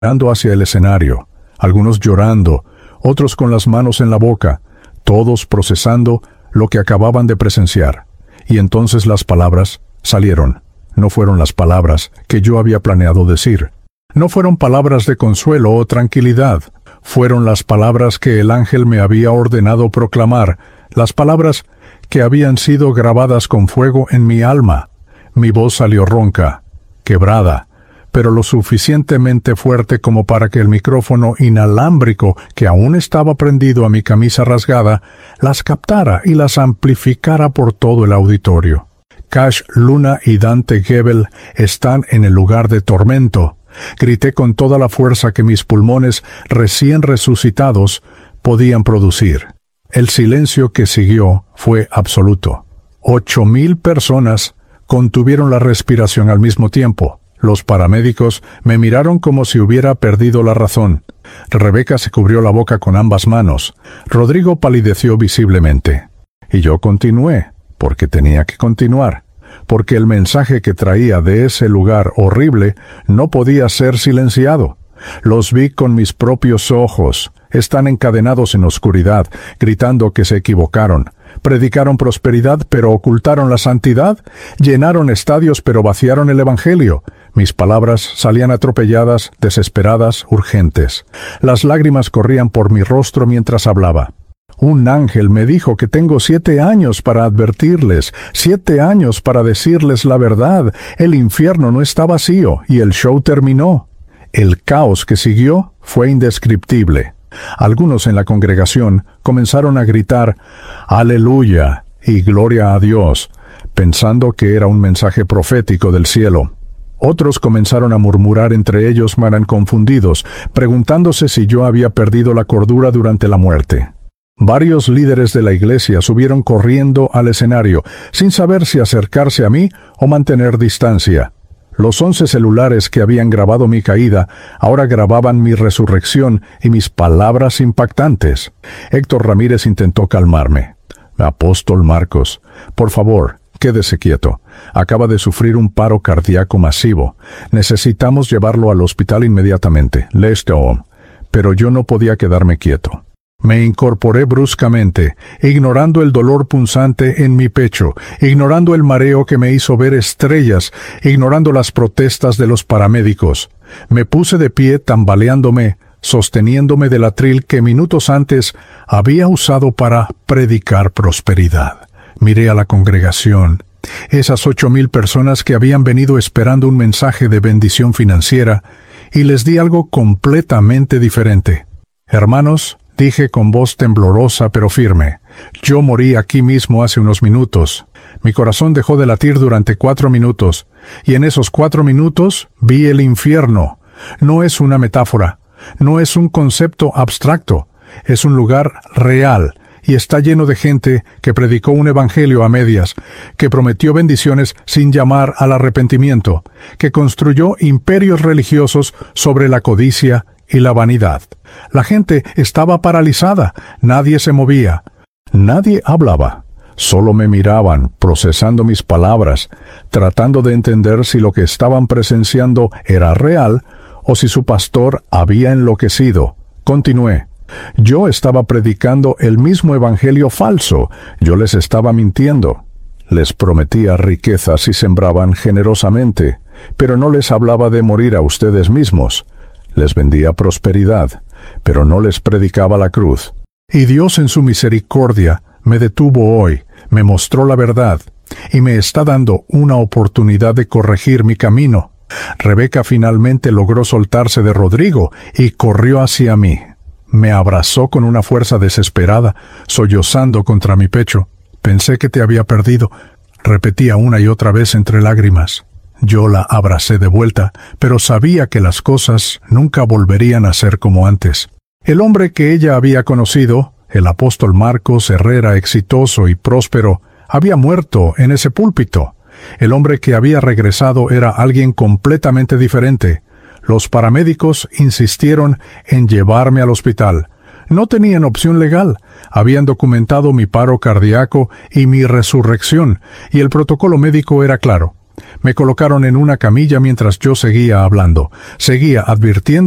mirando hacia el escenario, algunos llorando, otros con las manos en la boca, todos procesando lo que acababan de presenciar. Y entonces las palabras salieron. No fueron las palabras que yo había planeado decir. No fueron palabras de consuelo o tranquilidad. Fueron las palabras que el ángel me había ordenado proclamar, las palabras que habían sido grabadas con fuego en mi alma. Mi voz salió ronca, quebrada, pero lo suficientemente fuerte como para que el micrófono inalámbrico que aún estaba prendido a mi camisa rasgada las captara y las amplificara por todo el auditorio. Cash Luna y Dante Gebel están en el lugar de tormento. Grité con toda la fuerza que mis pulmones recién resucitados podían producir. El silencio que siguió fue absoluto. 8,000 personas contuvieron la respiración al mismo tiempo. Los paramédicos me miraron como si hubiera perdido la razón. Rebeca se cubrió la boca con ambas manos. Rodrigo palideció visiblemente. Y yo continué, porque tenía que continuar, porque el mensaje que traía de ese lugar horrible no podía ser silenciado. Los vi con mis propios ojos. Están encadenados en oscuridad, gritando que se equivocaron. Predicaron prosperidad, pero ocultaron la santidad. Llenaron estadios, pero vaciaron el Evangelio. Mis palabras salían atropelladas, desesperadas, urgentes. Las lágrimas corrían por mi rostro mientras hablaba. Un ángel me dijo que tengo 7 años para advertirles, 7 años para decirles la verdad. El infierno no está vacío, y el show terminó. El caos que siguió fue indescriptible. Algunos en la congregación comenzaron a gritar «Aleluya» y «Gloria a Dios», pensando que era un mensaje profético del cielo. Otros comenzaron a murmurar entre ellos maran confundidos, preguntándose si yo había perdido la cordura durante la muerte. Varios líderes de la iglesia subieron corriendo al escenario, sin saber si acercarse a mí o mantener distancia. Los 11 celulares que habían grabado mi caída ahora grababan mi resurrección y mis palabras impactantes. Héctor Ramírez intentó calmarme. «Apóstol Marcos, por favor, quédese quieto. Acaba de sufrir un paro cardíaco masivo. Necesitamos llevarlo al hospital inmediatamente. Listo». Pero yo no podía quedarme quieto. Me incorporé bruscamente, ignorando el dolor punzante en mi pecho, ignorando el mareo que me hizo ver estrellas, ignorando las protestas de los paramédicos. Me puse de pie tambaleándome, sosteniéndome del atril que minutos antes había usado para predicar prosperidad. Miré a la congregación. Esas 8,000 personas que habían venido esperando un mensaje de bendición financiera, y les di algo completamente diferente. «Hermanos», dije con voz temblorosa pero firme, «yo morí aquí mismo hace unos minutos. Mi corazón dejó de latir durante 4 minutos, y en esos 4 minutos vi el infierno. No es una metáfora, no es un concepto abstracto, es un lugar real, y está lleno de gente que predicó un evangelio a medias, que prometió bendiciones sin llamar al arrepentimiento, que construyó imperios religiosos sobre la codicia y la vanidad. La gente estaba paralizada, nadie se movía, nadie hablaba. Solo me miraban, procesando mis palabras, tratando de entender si lo que estaban presenciando era real o si su pastor había enloquecido. Continué. Yo estaba predicando el mismo evangelio falso. Yo les estaba mintiendo. Les prometía riquezas y sembraban generosamente, pero no les hablaba de morir a ustedes mismos. Les vendía prosperidad, pero no les predicaba la cruz. Y Dios en su misericordia me detuvo hoy, me mostró la verdad, y me está dando una oportunidad de corregir mi camino. Rebeca finalmente logró soltarse de Rodrigo y corrió hacia mí. Me abrazó con una fuerza desesperada, sollozando contra mi pecho. «Pensé que te había perdido», repetía una y otra vez entre lágrimas. Yo la abracé de vuelta, pero sabía que las cosas nunca volverían a ser como antes. El hombre que ella había conocido, el apóstol Marcos Herrera, exitoso y próspero, había muerto en ese púlpito. El hombre que había regresado era alguien completamente diferente. Los paramédicos insistieron en llevarme al hospital. No tenían opción legal. Habían documentado mi paro cardíaco y mi resurrección, y el protocolo médico era claro. Me colocaron en una camilla mientras yo seguía hablando, seguía advirtiendo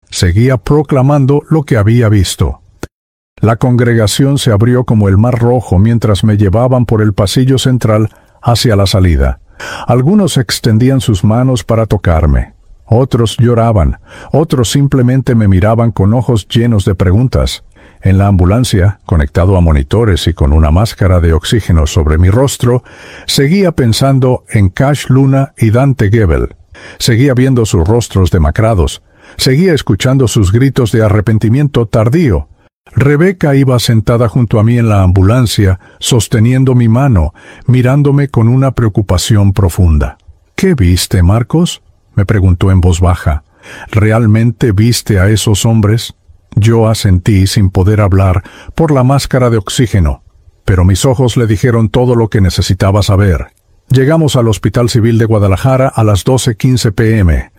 Seguía proclamando lo que había visto. La congregación se abrió como el mar rojo mientras me llevaban por el pasillo central hacia la salida. Algunos extendían sus manos para tocarme. Otros lloraban. Otros simplemente me miraban con ojos llenos de preguntas. En la ambulancia, conectado a monitores y con una máscara de oxígeno sobre mi rostro, seguía pensando en Cash Luna y Dante Gebel. Seguía viendo sus rostros demacrados. Seguía escuchando sus gritos de arrepentimiento tardío. Rebeca iba sentada junto a mí en la ambulancia, sosteniendo mi mano, mirándome con una preocupación profunda. «¿Qué viste, Marcos?», me preguntó en voz baja. «¿Realmente viste a esos hombres?». Yo asentí sin poder hablar por la máscara de oxígeno, pero mis ojos le dijeron todo lo que necesitaba saber. Llegamos al Hospital Civil de Guadalajara a las 12:15 p.m.,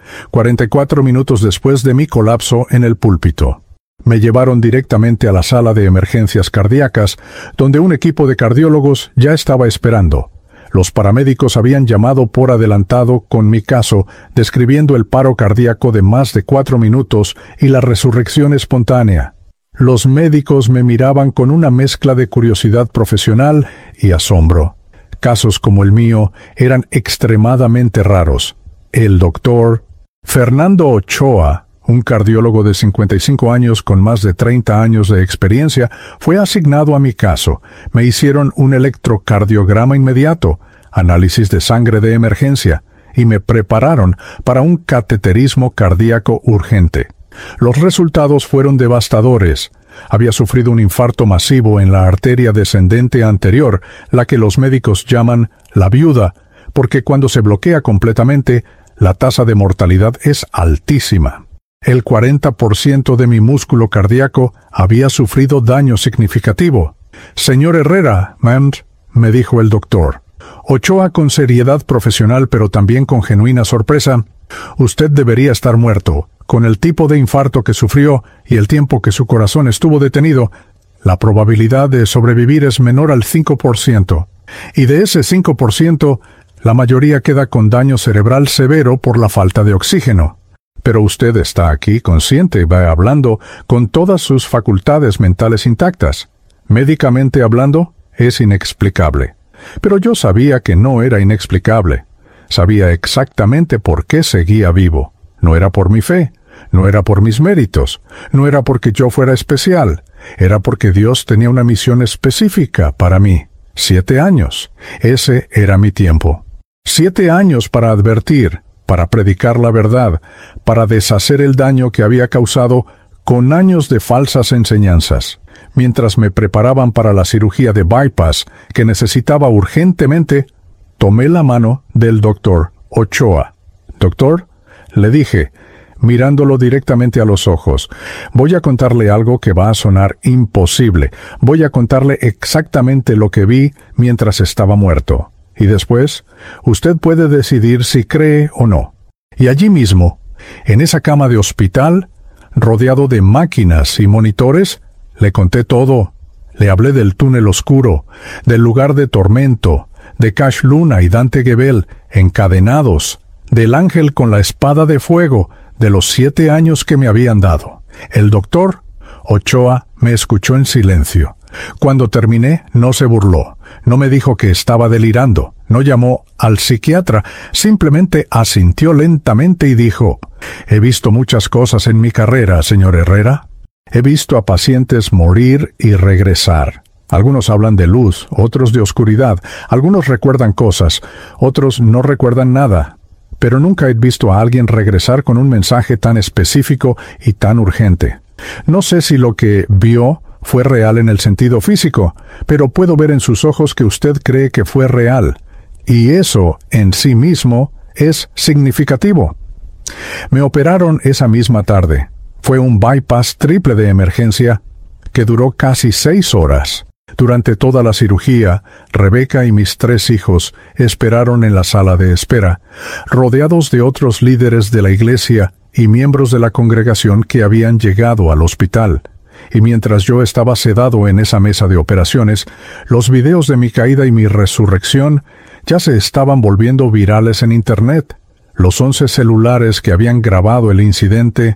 44 minutos después de mi colapso en el púlpito. Me llevaron directamente a la sala de emergencias cardíacas, donde un equipo de cardiólogos ya estaba esperando. Los paramédicos habían llamado por adelantado con mi caso, describiendo el paro cardíaco de más de 4 minutos y la resurrección espontánea. Los médicos me miraban con una mezcla de curiosidad profesional y asombro. Casos como el mío eran extremadamente raros. El doctor Fernando Ochoa, un cardiólogo de 55 años con más de 30 años de experiencia, fue asignado a mi caso. Me hicieron un electrocardiograma inmediato, análisis de sangre de emergencia, y me prepararon para un cateterismo cardíaco urgente. Los resultados fueron devastadores. Había sufrido un infarto masivo en la arteria descendente anterior, la que los médicos llaman la viuda, porque cuando se bloquea completamente, la tasa de mortalidad es altísima. El 40% de mi músculo cardíaco había sufrido daño significativo. «Señor Herrera, me dijo el doctor. Ochoa con seriedad profesional pero también con genuina sorpresa. Usted debería estar muerto. Con el tipo de infarto que sufrió y el tiempo que su corazón estuvo detenido, la probabilidad de sobrevivir es menor al 5%. Y de ese 5%, la mayoría queda con daño cerebral severo por la falta de oxígeno. Pero usted está aquí consciente y va hablando con todas sus facultades mentales intactas. Médicamente hablando, es inexplicable. Pero yo sabía que no era inexplicable. Sabía exactamente por qué seguía vivo. No era por mi fe, no era por mis méritos, no era porque yo fuera especial. Era porque Dios tenía una misión específica para mí. 7 años. Ese era mi tiempo. 7 años para advertir, para predicar la verdad, para deshacer el daño que había causado con años de falsas enseñanzas. Mientras me preparaban para la cirugía de bypass que necesitaba urgentemente, tomé la mano del doctor Ochoa. «Doctor», le dije, mirándolo directamente a los ojos, «voy a contarle algo que va a sonar imposible. Voy a contarle exactamente lo que vi mientras estaba muerto. Y después, usted puede decidir si cree o no». Y allí mismo, en esa cama de hospital, rodeado de máquinas y monitores, le conté todo. Le hablé del túnel oscuro, del lugar de tormento, de Cash Luna y Dante Gebel encadenados, del ángel con la espada de fuego, de los 7 años que me habían dado. El doctor Ochoa me escuchó en silencio. Cuando terminé, no se burló, no me dijo que estaba delirando, no llamó al psiquiatra, simplemente asintió lentamente y dijo: «He visto muchas cosas en mi carrera, señor Herrera. He visto a pacientes morir y regresar. Algunos hablan de luz, otros de oscuridad, algunos recuerdan cosas, otros no recuerdan nada. Pero nunca he visto a alguien regresar con un mensaje tan específico y tan urgente. No sé si lo que vio fue real en el sentido físico, pero puedo ver en sus ojos que usted cree que fue real. Y eso, en sí mismo, es significativo». Me operaron esa misma tarde. Fue un bypass triple de emergencia que duró casi 6 horas. Durante toda la cirugía, Rebeca y mis 3 hijos esperaron en la sala de espera, rodeados de otros líderes de la iglesia y miembros de la congregación que habían llegado al hospital. Y mientras yo estaba sedado en esa mesa de operaciones, los videos de mi caída y mi resurrección ya se estaban volviendo virales en Internet. Los 11 celulares que habían grabado el incidente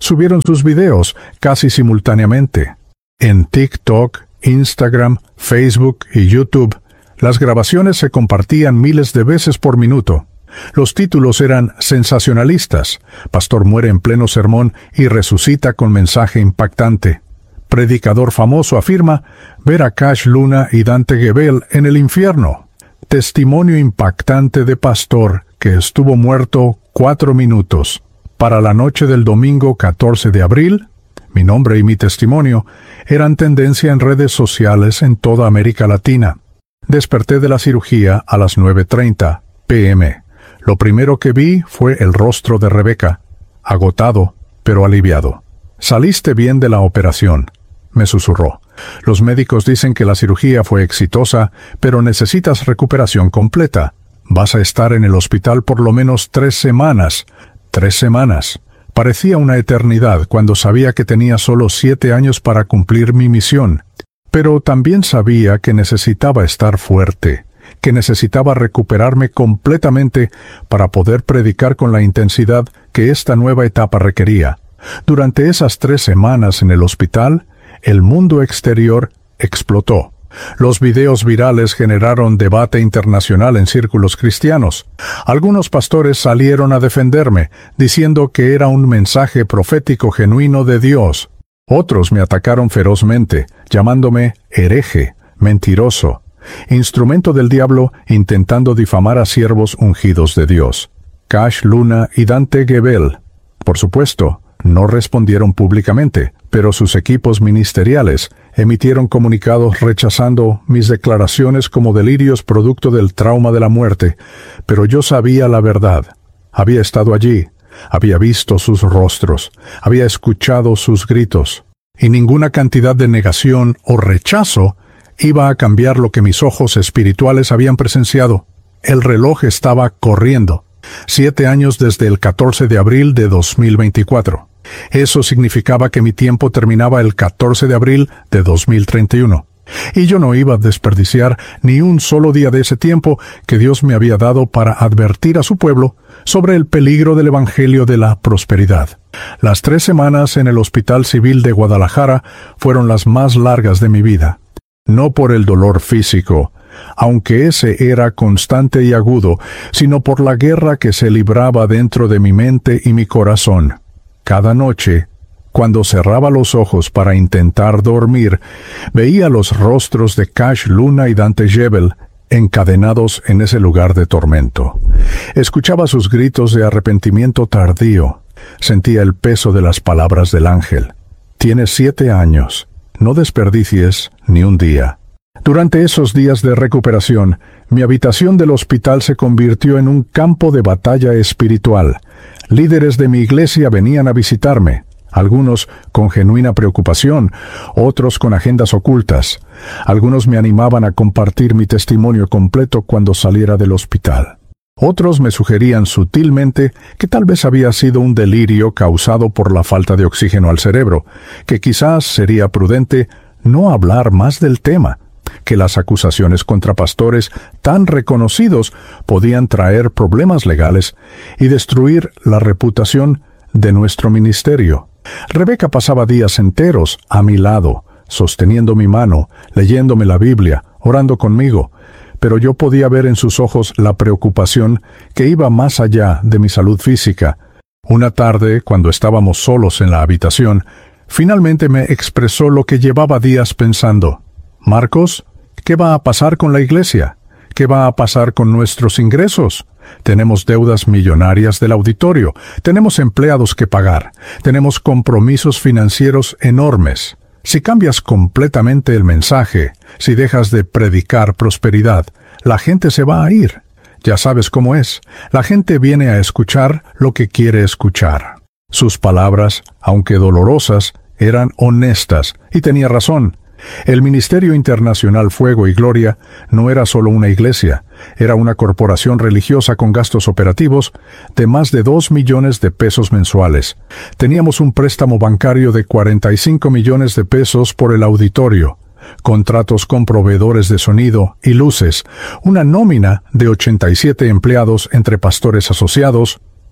subieron sus videos casi simultáneamente. En TikTok, Instagram, Facebook y YouTube, las grabaciones se compartían miles de veces por minuto. Los títulos eran sensacionalistas. Pastor muere en pleno sermón y resucita con mensaje impactante. Predicador famoso afirma ver a Cash Luna y Dante Gebel en el infierno. Testimonio impactante de pastor que estuvo muerto 4 minutos. Para la noche del domingo 14 de abril, mi nombre y mi testimonio eran tendencia en redes sociales en toda América Latina. Desperté de la cirugía a las 9:30 p.m. Lo primero que vi fue el rostro de Rebeca, agotado, pero aliviado. «Saliste bien de la operación», me susurró. «Los médicos dicen que la cirugía fue exitosa, pero necesitas recuperación completa. Vas a estar en el hospital por lo menos 3 semanas. 3 semanas. Parecía una eternidad cuando sabía que tenía solo 7 años para cumplir mi misión. Pero también sabía que necesitaba estar fuerte, que necesitaba recuperarme completamente para poder predicar con la intensidad que esta nueva etapa requería. Durante esas 3 semanas en el hospital, el mundo exterior explotó. Los videos virales generaron debate internacional en círculos cristianos. Algunos pastores salieron a defenderme, diciendo que era un mensaje profético genuino de Dios. Otros me atacaron ferozmente, llamándome hereje, mentiroso, instrumento del diablo intentando difamar a siervos ungidos de Dios. Cash Luna y Dante Gebel, por supuesto, no respondieron públicamente, pero sus equipos ministeriales emitieron comunicados rechazando mis declaraciones como delirios producto del trauma de la muerte, pero yo sabía la verdad. Había estado allí, había visto sus rostros, había escuchado sus gritos, y ninguna cantidad de negación o rechazo iba a cambiar lo que mis ojos espirituales habían presenciado. El reloj estaba corriendo. 7 años desde el 14 de abril de 2024. Eso significaba que mi tiempo terminaba el 14 de abril de 2031. Y yo no iba a desperdiciar ni un solo día de ese tiempo que Dios me había dado para advertir a su pueblo sobre el peligro del Evangelio de la prosperidad. Las 3 semanas en el Hospital Civil de Guadalajara fueron las más largas de mi vida. No por el dolor físico, aunque ese era constante y agudo, sino por la guerra que se libraba dentro de mi mente y mi corazón. Cada noche, cuando cerraba los ojos para intentar dormir, veía los rostros de Cash Luna y Dante Gebel encadenados en ese lugar de tormento. Escuchaba sus gritos de arrepentimiento tardío. Sentía el peso de las palabras del ángel. «Tienes 7 años. No desperdicies ni un día». Durante esos días de recuperación, mi habitación del hospital se convirtió en un campo de batalla espiritual. Líderes de mi iglesia venían a visitarme, algunos con genuina preocupación, otros con agendas ocultas. Algunos me animaban a compartir mi testimonio completo cuando saliera del hospital. Otros me sugerían sutilmente que tal vez había sido un delirio causado por la falta de oxígeno al cerebro, que quizás sería prudente no hablar más del tema, que las acusaciones contra pastores tan reconocidos podían traer problemas legales y destruir la reputación de nuestro ministerio. Rebeca pasaba días enteros a mi lado, sosteniendo mi mano, leyéndome la Biblia, orando conmigo, pero yo podía ver en sus ojos la preocupación que iba más allá de mi salud física. Una tarde, cuando estábamos solos en la habitación, finalmente me expresó lo que llevaba días pensando. «Marcos, ¿qué va a pasar con la iglesia? ¿Qué va a pasar con nuestros ingresos? Tenemos deudas millonarias del auditorio, tenemos empleados que pagar, tenemos compromisos financieros enormes. Si cambias completamente el mensaje, si dejas de predicar prosperidad, la gente se va a ir. Ya sabes cómo es. La gente viene a escuchar lo que quiere escuchar». Sus palabras, aunque dolorosas, eran honestas, y tenía razón. El Ministerio Internacional Fuego y Gloria no era solo una iglesia, era una corporación religiosa con gastos operativos de más de 2 millones de pesos mensuales. Teníamos un préstamo bancario de 45 millones de pesos por el auditorio, contratos con proveedores de sonido y luces, una nómina de 87 empleados entre pastores asociados,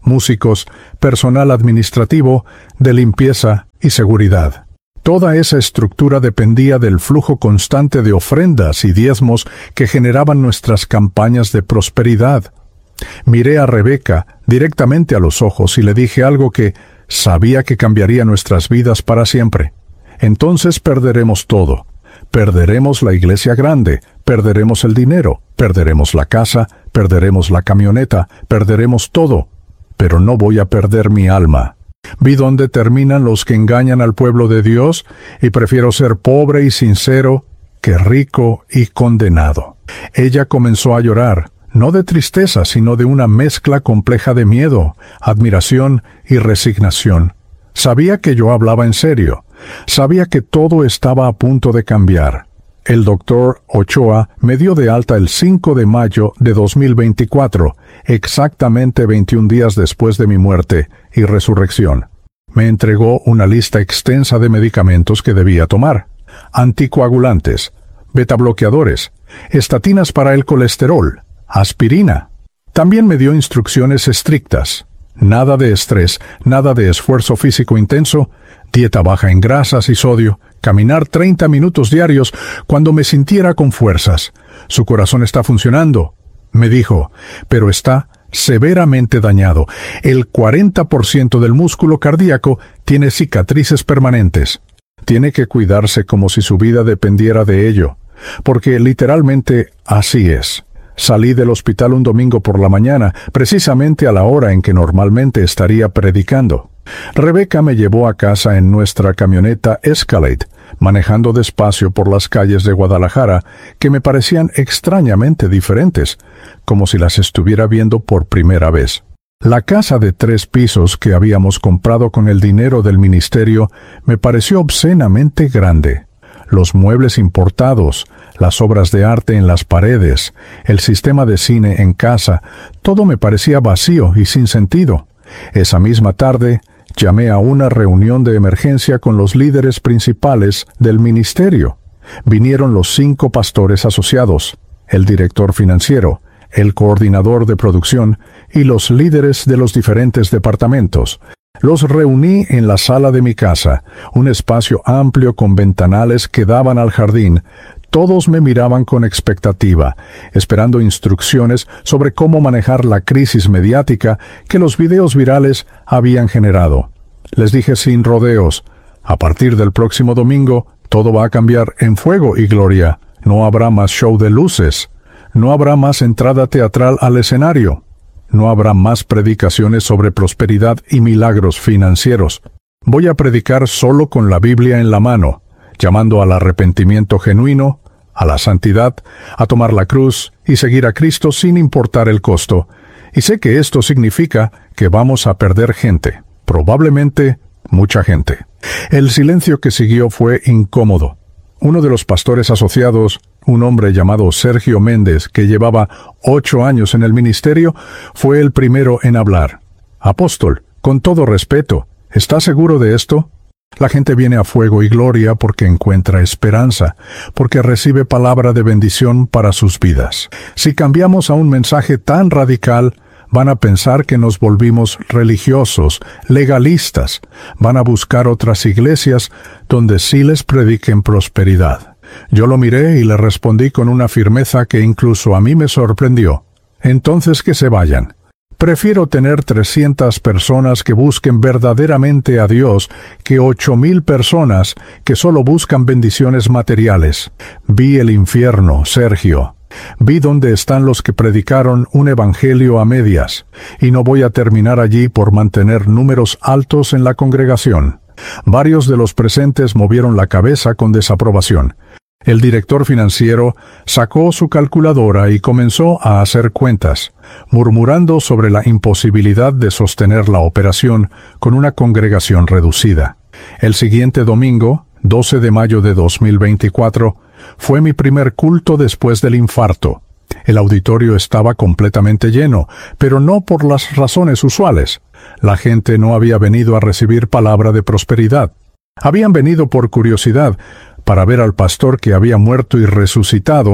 músicos, personal administrativo, de limpieza y seguridad. Toda esa estructura dependía del flujo constante de ofrendas y diezmos que generaban nuestras campañas de prosperidad. Miré a Rebeca directamente a los ojos y le dije algo que sabía que cambiaría nuestras vidas para siempre. Entonces perderemos todo. Perderemos la iglesia grande, perderemos el dinero, perderemos la casa, perderemos la camioneta, perderemos todo. Pero no voy a perder mi alma. Vi dónde terminan los que engañan al pueblo de Dios, y prefiero ser pobre y sincero que rico y condenado. Ella comenzó a llorar, no de tristeza, sino de una mezcla compleja de miedo, admiración y resignación. Sabía que yo hablaba en serio. Sabía que todo estaba a punto de cambiar. El doctor Ochoa me dio de alta el 5 de mayo de 2024, exactamente 21 días después de mi muerte y resurrección. Me entregó una lista extensa de medicamentos que debía tomar: anticoagulantes, betabloqueadores, estatinas para el colesterol, aspirina. También me dio instrucciones estrictas: nada de estrés, nada de esfuerzo físico intenso, dieta baja en grasas y sodio, caminar 30 minutos diarios cuando me sintiera con fuerzas. Su corazón está funcionando, me dijo, pero está severamente dañado. El 40% del músculo cardíaco tiene cicatrices permanentes. Tiene que cuidarse como si su vida dependiera de ello, porque literalmente así es. Salí del hospital un domingo por la mañana, precisamente a la hora en que normalmente estaría predicando. Rebeca me llevó a casa en nuestra camioneta Escalade, manejando despacio por las calles de Guadalajara, que me parecían extrañamente diferentes, como si las estuviera viendo por primera vez. La casa de 3 pisos que habíamos comprado con el dinero del ministerio me pareció obscenamente grande. Los muebles importados, las obras de arte en las paredes, el sistema de cine en casa, todo me parecía vacío y sin sentido. Esa misma tarde, llamé a una reunión de emergencia con los líderes principales del ministerio. Vinieron los 5 pastores asociados, el director financiero, el coordinador de producción y los líderes de los diferentes departamentos. Los reuní en la sala de mi casa, un espacio amplio con ventanales que daban al jardín. Todos me miraban con expectativa, esperando instrucciones sobre cómo manejar la crisis mediática que los videos virales habían generado. Les dije sin rodeos: a partir del próximo domingo, todo va a cambiar en fuego y gloria. No habrá más show de luces. No habrá más entrada teatral al escenario. No habrá más predicaciones sobre prosperidad y milagros financieros. Voy a predicar solo con la Biblia en la mano, llamando al arrepentimiento genuino, a la santidad, a tomar la cruz y seguir a Cristo sin importar el costo. Y sé que esto significa que vamos a perder gente, probablemente mucha gente. El silencio que siguió fue incómodo. Uno de los pastores asociados, un hombre llamado Sergio Méndez, que llevaba 8 años en el ministerio, fue el primero en hablar. Apóstol, con todo respeto, ¿está seguro de esto? La gente viene a Fuego y Gloria porque encuentra esperanza, porque recibe palabra de bendición para sus vidas. Si cambiamos a un mensaje tan radical, van a pensar que nos volvimos religiosos, legalistas. Van a buscar otras iglesias donde sí les prediquen prosperidad. Yo lo miré y le respondí con una firmeza que incluso a mí me sorprendió. Entonces que se vayan. Prefiero tener 300 personas que busquen verdaderamente a Dios que 8,000 personas que solo buscan bendiciones materiales. Vi el infierno, Sergio. Vi dónde están los que predicaron un evangelio a medias, y no voy a terminar allí por mantener números altos en la congregación. Varios de los presentes movieron la cabeza con desaprobación. El director financiero sacó su calculadora y comenzó a hacer cuentas, murmurando sobre la imposibilidad de sostener la operación con una congregación reducida. El siguiente domingo, 12 de mayo de 2024, fue mi primer culto después del infarto. El auditorio estaba completamente lleno, pero no por las razones usuales. La gente no había venido a recibir palabra de prosperidad. Habían venido por curiosidad, para ver al pastor que había muerto y resucitado,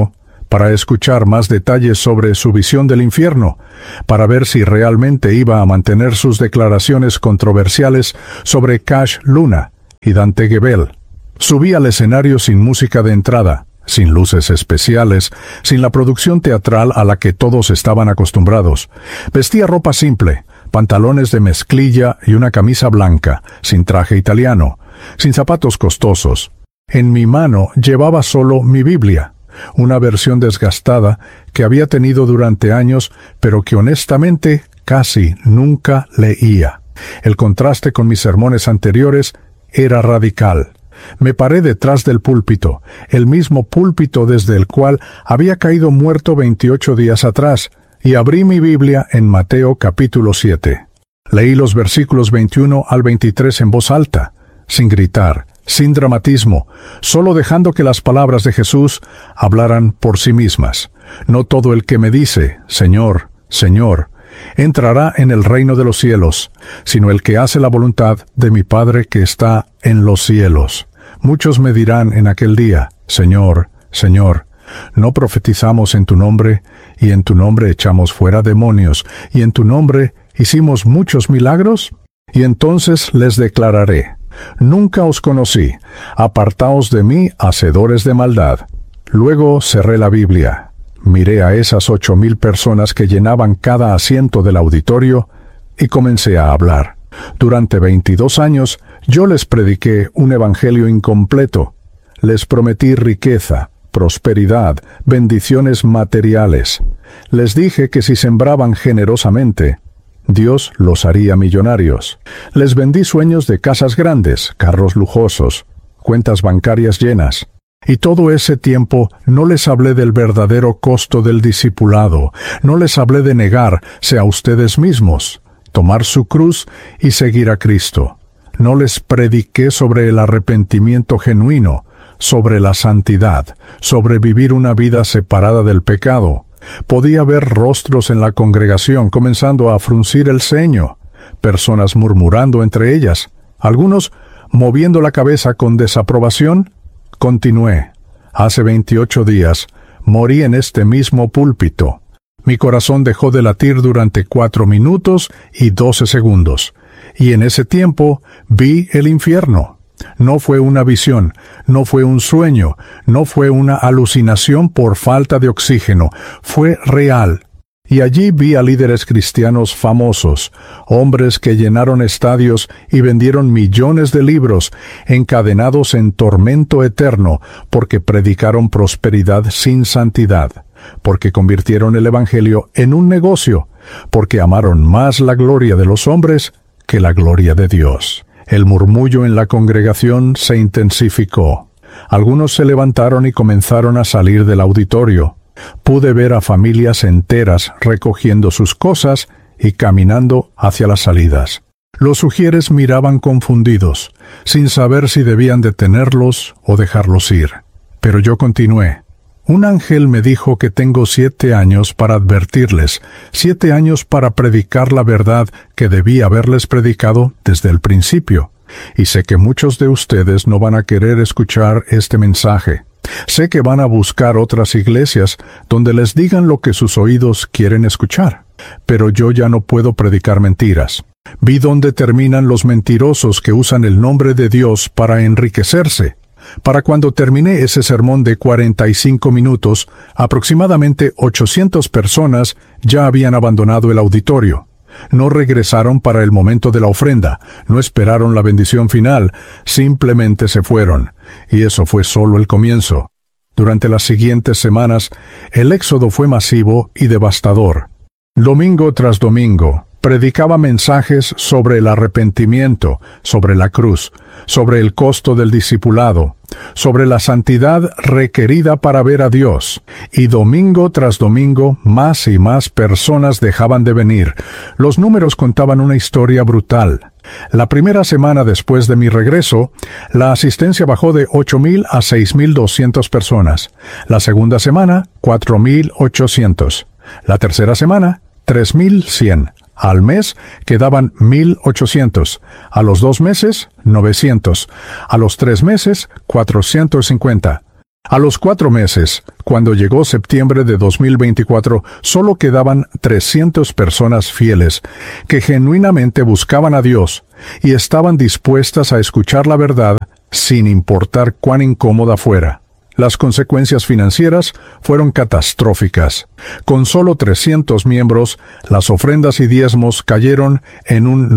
para escuchar más detalles sobre su visión del infierno, para ver si realmente iba a mantener sus declaraciones controversiales sobre Cash Luna y Dante Gebel. Subí al escenario sin música de entrada, sin luces especiales, sin la producción teatral a la que todos estaban acostumbrados. Vestía ropa simple, pantalones de mezclilla y una camisa blanca, sin traje italiano, sin zapatos costosos. En mi mano llevaba solo mi Biblia, una versión desgastada que había tenido durante años, pero que honestamente casi nunca leía. El contraste con mis sermones anteriores era radical. Me paré detrás del púlpito, el mismo púlpito desde el cual había caído muerto 28 días atrás, y abrí mi Biblia en Mateo capítulo 7. Leí los versículos 21 al 23 en voz alta, sin gritar, sin dramatismo, solo dejando que las palabras de Jesús hablaran por sí mismas. No todo el que me dice, Señor, Señor, entrará en el reino de los cielos, sino el que hace la voluntad de mi Padre que está en los cielos. Muchos me dirán en aquel día, Señor, Señor, ¿no profetizamos en tu nombre, y en tu nombre echamos fuera demonios, y en tu nombre hicimos muchos milagros? Y entonces les declararé, nunca os conocí, apartaos de mí, hacedores de maldad. Luego cerré la Biblia, miré a esas 8,000 personas que llenaban cada asiento del auditorio, y comencé a hablar. Durante 22 años, yo les prediqué un evangelio incompleto. Les prometí riqueza, prosperidad, bendiciones materiales. Les dije que si sembraban generosamente, Dios los haría millonarios. Les vendí sueños de casas grandes, carros lujosos, cuentas bancarias llenas. Y todo ese tiempo no les hablé del verdadero costo del discipulado, no les hablé de negarse a ustedes mismos, tomar su cruz y seguir a Cristo. No les prediqué sobre el arrepentimiento genuino, sobre la santidad, sobre vivir una vida separada del pecado. Podía ver rostros en la congregación comenzando a fruncir el ceño, personas murmurando entre ellas, algunos moviendo la cabeza con desaprobación. Continué. Hace 28 días morí en este mismo púlpito. Mi corazón dejó de latir durante 4 minutos y 12 segundos. Y en ese tiempo vi el infierno. No fue una visión, no fue un sueño, no fue una alucinación por falta de oxígeno, fue real. Y allí vi a líderes cristianos famosos, hombres que llenaron estadios y vendieron millones de libros, encadenados en tormento eterno, porque predicaron prosperidad sin santidad, porque convirtieron el Evangelio en un negocio, porque amaron más la gloria de los hombres que la gloria de Dios. El murmullo en la congregación se intensificó. Algunos se levantaron y comenzaron a salir del auditorio. Pude ver a familias enteras recogiendo sus cosas y caminando hacia las salidas. Los sugieres miraban confundidos, sin saber si debían detenerlos o dejarlos ir. Pero yo continué. Un ángel me dijo que tengo 7 años para advertirles, 7 años para predicar la verdad que debí haberles predicado desde el principio. Y sé que muchos de ustedes no van a querer escuchar este mensaje. Sé que van a buscar otras iglesias donde les digan lo que sus oídos quieren escuchar. Pero yo ya no puedo predicar mentiras. Vi dónde terminan los mentirosos que usan el nombre de Dios para enriquecerse. Para cuando terminé ese sermón de 45 minutos, aproximadamente 800 personas ya habían abandonado el auditorio. No regresaron para el momento de la ofrenda, no esperaron la bendición final, simplemente se fueron. Y eso fue solo el comienzo. Durante las siguientes semanas, el éxodo fue masivo y devastador. Domingo tras domingo, predicaba mensajes sobre el arrepentimiento, sobre la cruz, sobre el costo del discipulado, sobre la santidad requerida para ver a Dios. Y domingo tras domingo, más y más personas dejaban de venir. Los números contaban una historia brutal. La primera semana después de mi regreso, la asistencia bajó de 8,000 a 6,200 personas. La segunda semana, 4,800. La tercera semana, 3,100. Al mes quedaban 1,800. A los 2 meses, 900. A los 3 meses, 450. A los 4 meses, cuando llegó septiembre de 2024, solo quedaban 300 personas fieles que genuinamente buscaban a Dios y estaban dispuestas a escuchar la verdad sin importar cuán incómoda fuera. Las consecuencias financieras fueron catastróficas. Con solo 300 miembros, las ofrendas y diezmos cayeron en un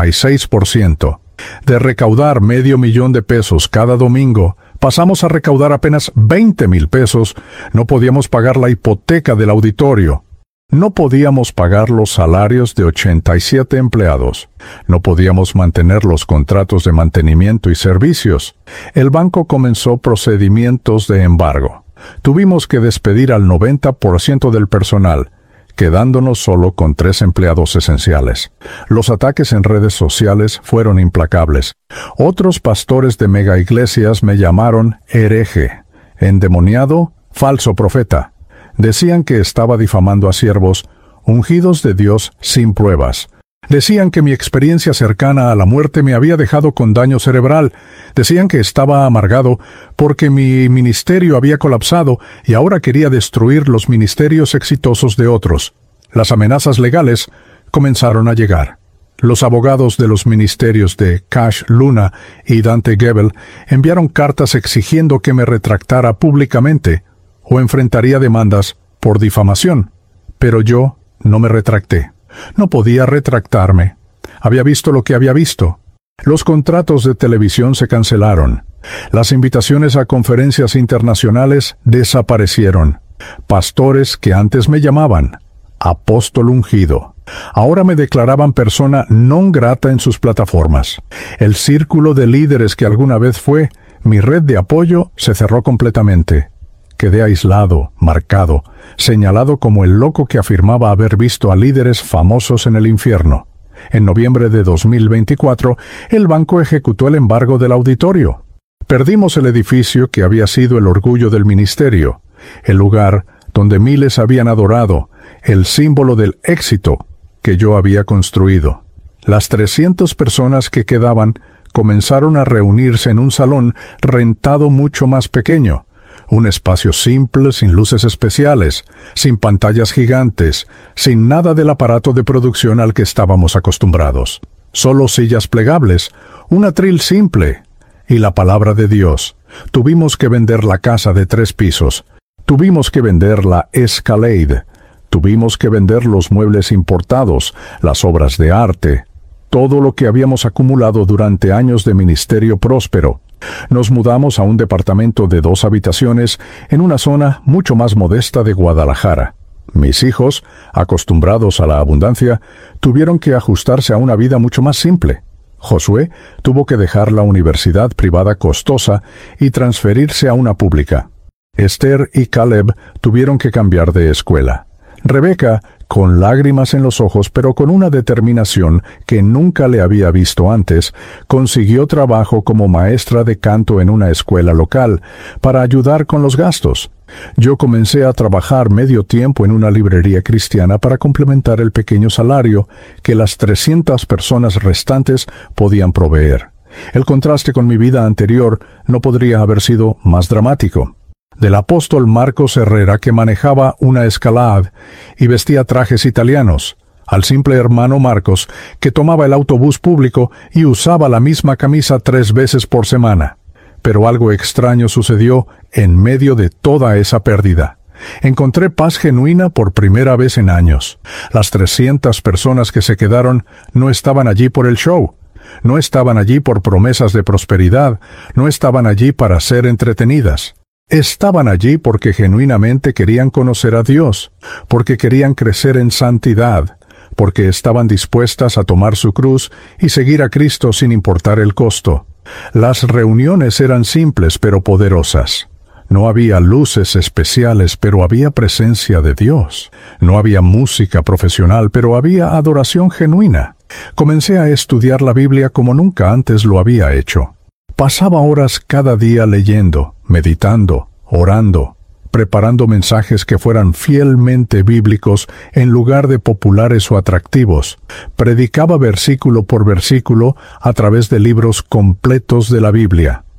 96%. De recaudar $500,000 cada domingo, pasamos a recaudar apenas $20,000. No podíamos pagar la hipoteca del auditorio. No podíamos pagar los salarios de 87 empleados. No podíamos mantener los contratos de mantenimiento y servicios. El banco comenzó procedimientos de embargo. Tuvimos que despedir al 90% del personal, quedándonos solo con 3 empleados esenciales. Los ataques en redes sociales fueron implacables. Otros pastores de megaiglesias me llamaron hereje, endemoniado, falso profeta. Decían que estaba difamando a siervos ungidos de Dios sin pruebas. Decían que mi experiencia cercana a la muerte me había dejado con daño cerebral. Decían que estaba amargado porque mi ministerio había colapsado y ahora quería destruir los ministerios exitosos de otros. Las amenazas legales comenzaron a llegar. Los abogados de los ministerios de Cash Luna y Dante Gebel enviaron cartas exigiendo que me retractara públicamente o enfrentaría demandas por difamación. Pero yo no me retracté. No podía retractarme. Había visto lo que había visto. Los contratos de televisión se cancelaron. Las invitaciones a conferencias internacionales desaparecieron. Pastores que antes me llamaban apóstol ungido, ahora me declaraban persona non grata en sus plataformas. El círculo de líderes que alguna vez fue mi red de apoyo se cerró completamente. Quedé aislado, marcado, señalado como el loco que afirmaba haber visto a líderes famosos en el infierno. En noviembre de 2024, el banco ejecutó el embargo del auditorio. Perdimos el edificio que había sido el orgullo del ministerio, el lugar donde miles habían adorado, el símbolo del éxito que yo había construido. Las 300 personas que quedaban comenzaron a reunirse en un salón rentado mucho más pequeño. Un espacio simple, sin luces especiales, sin pantallas gigantes, sin nada del aparato de producción al que estábamos acostumbrados. Solo sillas plegables, un atril simple y la palabra de Dios. Tuvimos que vender la casa de 3 pisos. Tuvimos que vender la Escalade. Tuvimos que vender los muebles importados, las obras de arte, todo lo que habíamos acumulado durante años de ministerio próspero. Nos mudamos a un departamento de 2 habitaciones en una zona mucho más modesta de Guadalajara. Mis hijos, acostumbrados a la abundancia, tuvieron que ajustarse a una vida mucho más simple. Josué tuvo que dejar la universidad privada costosa y transferirse a una pública. Esther y Caleb tuvieron que cambiar de escuela. Rebeca, con lágrimas en los ojos, pero con una determinación que nunca le había visto antes, consiguió trabajo como maestra de canto en una escuela local, para ayudar con los gastos. Yo comencé a trabajar medio tiempo en una librería cristiana para complementar el pequeño salario que las 300 personas restantes podían proveer. El contraste con mi vida anterior no podría haber sido más dramático. Del apóstol Marcos Herrera, que manejaba una Escalade y vestía trajes italianos, al simple hermano Marcos, que tomaba el autobús público y usaba la misma camisa 3 veces por semana. Pero algo extraño sucedió en medio de toda esa pérdida. Encontré paz genuina por primera vez en años. Las 300 personas que se quedaron no estaban allí por el show. No estaban allí por promesas de prosperidad. No estaban allí para ser entretenidas. Estaban allí porque genuinamente querían conocer a Dios, porque querían crecer en santidad, porque estaban dispuestas a tomar su cruz y seguir a Cristo sin importar el costo. Las reuniones eran simples pero poderosas. No había luces especiales, pero había presencia de Dios. No había música profesional, pero había adoración genuina. Comencé a estudiar la Biblia como nunca antes lo había hecho. Pasaba horas cada día leyendo, meditando, orando, preparando mensajes que fueran fielmente bíblicos en lugar de populares o atractivos. Predicaba versículo por versículo a través de libros completos de la Biblia.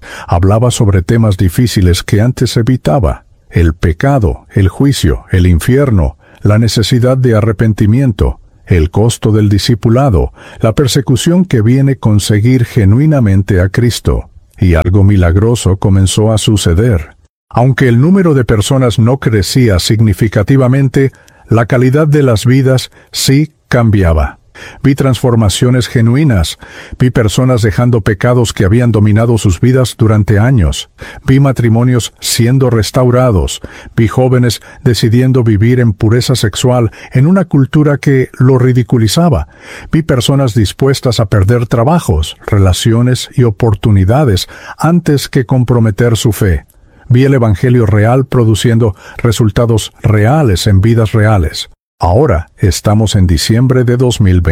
Hablaba sobre temas difíciles que antes evitaba: el pecado, el juicio, el infierno, la necesidad de arrepentimiento, el costo del discipulado, la persecución que viene con seguir genuinamente a Cristo. Y algo milagroso comenzó a suceder. Aunque el número de personas no crecía significativamente, la calidad de las vidas sí cambiaba. Vi transformaciones genuinas, vi personas dejando pecados que habían dominado sus vidas durante años, vi matrimonios siendo restaurados, vi jóvenes decidiendo vivir en pureza sexual en una cultura que lo ridiculizaba, vi personas dispuestas a perder trabajos, relaciones y oportunidades antes que comprometer su fe. Vi el Evangelio real produciendo resultados reales en vidas reales. Ahora estamos en diciembre de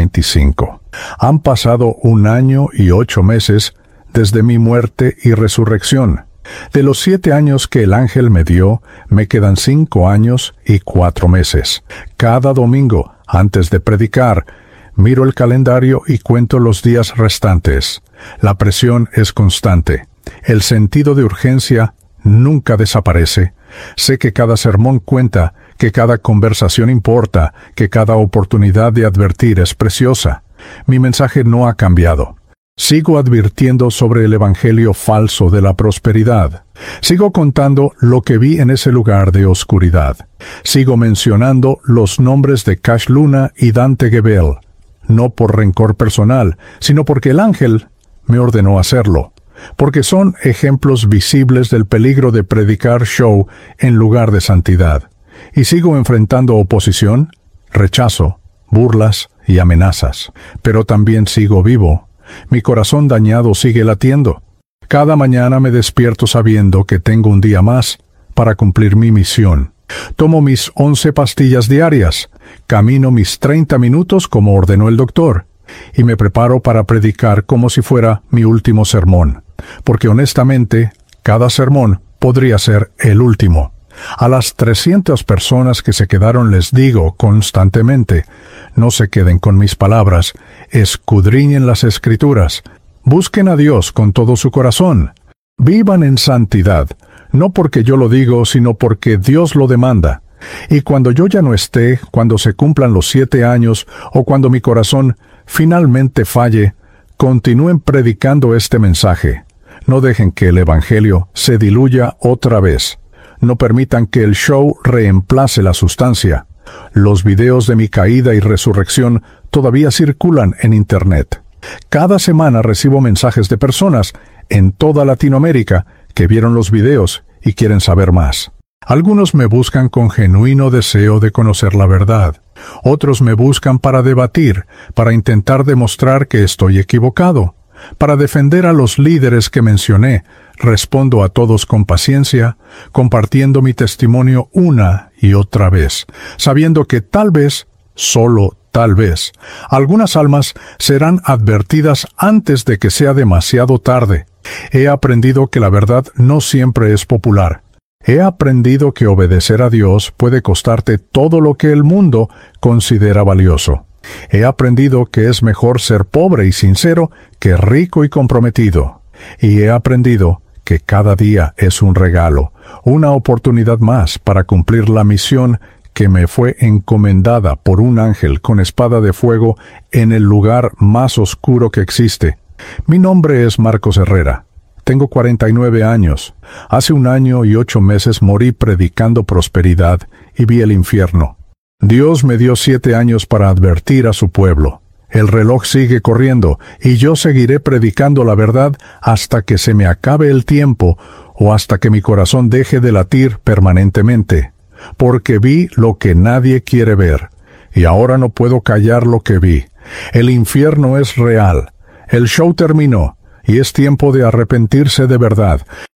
2025. Han pasado 1 año y 8 meses desde mi muerte y resurrección. De los 7 años que el ángel me dio, me quedan 5 años y 4 meses. Cada domingo, antes de predicar, miro el calendario y cuento los días restantes. La presión es constante. El sentido de urgencia nunca desaparece. Sé que cada sermón cuenta, que cada conversación importa, que cada oportunidad de advertir es preciosa. Mi mensaje no ha cambiado. Sigo advirtiendo sobre el evangelio falso de la prosperidad. Sigo contando lo que vi en ese lugar de oscuridad. Sigo mencionando los nombres de Cash Luna y Dante Gebel, no por rencor personal, sino porque el ángel me ordenó hacerlo. Porque son ejemplos visibles del peligro de predicar show en lugar de santidad. Y sigo enfrentando oposición, rechazo, burlas y amenazas. Pero también sigo vivo. Mi corazón dañado sigue latiendo. Cada mañana me despierto sabiendo que tengo un día más para cumplir mi misión. Tomo mis 11 pastillas diarias, camino mis 30 minutos como ordenó el doctor, y me preparo para predicar como si fuera mi último sermón. Porque honestamente, cada sermón podría ser el último. A las 300 personas que se quedaron les digo constantemente: no se queden con mis palabras, escudriñen las Escrituras, busquen a Dios con todo su corazón, vivan en santidad, no porque yo lo digo, sino porque Dios lo demanda. Y cuando yo ya no esté, cuando se cumplan los 7 años, o cuando mi corazón finalmente falle, continúen predicando este mensaje. No dejen que el Evangelio se diluya otra vez. No permitan que el show reemplace la sustancia. Los videos de mi caída y resurrección todavía circulan en Internet. Cada semana recibo mensajes de personas en toda Latinoamérica que vieron los videos y quieren saber más. Algunos me buscan con genuino deseo de conocer la verdad. Otros me buscan para debatir, para intentar demostrar que estoy equivocado. Para defender a los líderes que mencioné, respondo a todos con paciencia, compartiendo mi testimonio una y otra vez, sabiendo que tal vez, solo tal vez, algunas almas serán advertidas antes de que sea demasiado tarde. He aprendido que la verdad no siempre es popular. He aprendido que obedecer a Dios puede costarte todo lo que el mundo considera valioso. He aprendido que es mejor ser pobre y sincero que rico y comprometido. Y he aprendido que cada día es un regalo, una oportunidad más para cumplir la misión que me fue encomendada por un ángel con espada de fuego en el lugar más oscuro que existe. Mi nombre es Marcos Herrera. Tengo 49 años. Hace 1 año y 8 meses morí predicando prosperidad y vi el infierno. Dios me dio 7 años para advertir a su pueblo. El reloj sigue corriendo y yo seguiré predicando la verdad hasta que se me acabe el tiempo o hasta que mi corazón deje de latir permanentemente. Porque vi lo que nadie quiere ver y ahora no puedo callar lo que vi. El infierno es real. El show terminó y es tiempo de arrepentirse de verdad.